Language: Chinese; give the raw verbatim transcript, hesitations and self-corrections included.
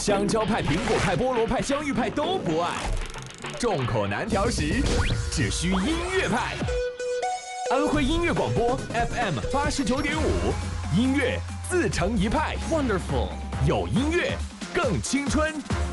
香蕉派、苹果派、菠萝派、香芋派都不爱。众口难调时，只需音乐派。安徽音乐广播 F M 八十九点五，音乐自成一派。Wonderful， 有音乐更青春。